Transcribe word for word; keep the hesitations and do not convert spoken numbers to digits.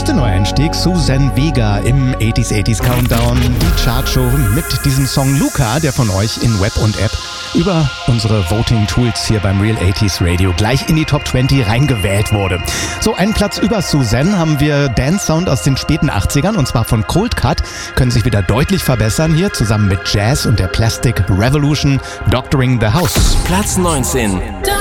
größte Neueinstieg, Suzanne Vega im achtziger achtziger Countdown, die Chartshow mit diesem Song Luca, der von euch in Web und App über unsere Voting-Tools hier beim Real achtziger Radio gleich in die Top zwanzig reingewählt wurde. So, einen Platz über Suzanne haben wir Dance-Sound aus den späten achtzigern und zwar von Cold Cut, können sich wieder deutlich verbessern hier, zusammen mit Jazz und der Plastic Revolution, Doctoring the House. Platz neunzehn.